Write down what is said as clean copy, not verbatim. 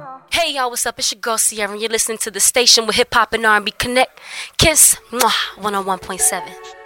Hey y'all, what's up? It's your girl Sierra, and you're listening to the station with Hip Hop and R&B Connect. Kiss, 101.7.